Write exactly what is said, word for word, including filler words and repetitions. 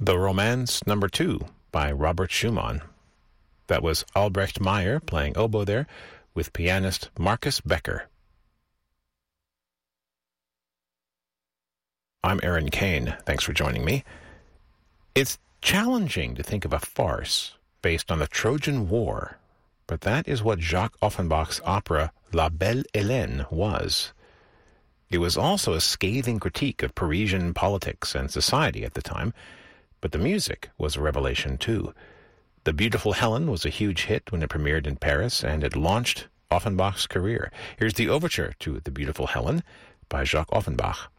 The Romance Number Two by Robert Schumann. That was Albrecht Meyer playing oboe there with pianist Marcus Becker. I'm Aaron Kane. Thanks for joining me. It's challenging to think of a farce based on the Trojan War, but that is what Jacques Offenbach's opera La Belle Hélène was. It was also a scathing critique of Parisian politics and society at the time, but the music was a revelation too. The Beautiful Helen was a huge hit when it premiered in Paris, and it launched Offenbach's career. Here's the overture to The Beautiful Helen by Jacques Offenbach.